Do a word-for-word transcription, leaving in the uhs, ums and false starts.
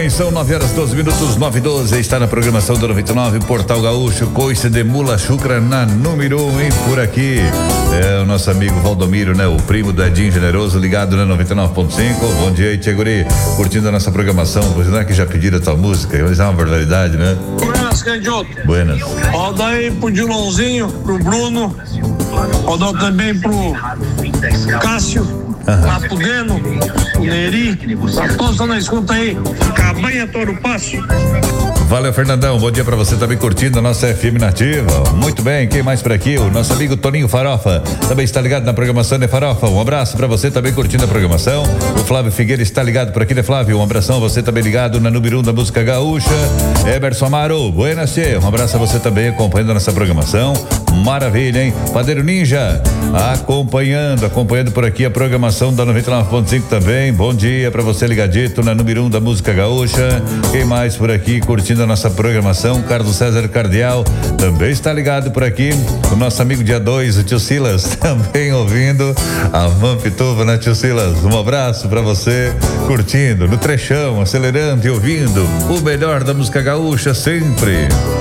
bem, são nove horas doze minutos, nove e doze, está na programação do noventa e nove, Portal Gaúcho, coice de mula chucra na número um, hein, por aqui. É o nosso amigo Valdomiro, né? O primo do Edinho Generoso, ligado na noventa e nove ponto cinco. Bom dia aí, Tia Guri, curtindo a nossa programação. Você não é que já pediram a tua música? Isso é uma barbaridade, né? Buenas, Candioto. Buenas. Roda aí pro Dilãozinho, pro Bruno. Roda também pro Cássio. Papo Deno, o Neri, pra todos estão na escuta aí, Cabanha Toro Passo. Valeu, Fernandão, bom dia pra você também curtindo a nossa F M Nativa. Muito bem, quem mais por aqui? O nosso amigo Toninho Farofa também está ligado na programação de Farofa. Um abraço pra você também curtindo a programação. O Flávio Figueira está ligado por aqui, né, Flávio? Um abração, você também ligado na número um da música gaúcha. Emerson Amaro, buenas, tchê. Um abraço a você também acompanhando a nossa programação. Maravilha, hein? Padeiro Ninja, acompanhando, acompanhando por aqui a programação da noventa e nove ponto cinco também. Bom dia pra você ligadito na número um da música gaúcha. Quem mais por aqui curtindo a nossa programação? Carlos César Cardial também está ligado por aqui. O nosso amigo dia dois, o tio Silas, também ouvindo a Mampituba, né, tio Silas? Um abraço pra você curtindo no trechão, acelerando e ouvindo o melhor da música gaúcha sempre.